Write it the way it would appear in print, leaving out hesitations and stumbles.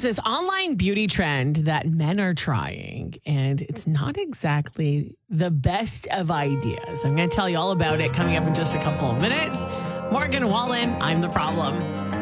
There's this online beauty trend that men are trying, and it's not exactly the best of ideas. I'm going to tell you all about it coming up in just a couple of minutes. Morgan Wallen, I'm the problem.